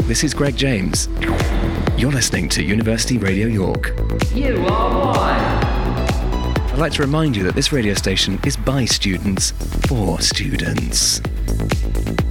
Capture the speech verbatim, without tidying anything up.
this is Greg James. You're listening to University Radio York. You are one. I'd like to remind you that this radio station is by students for students.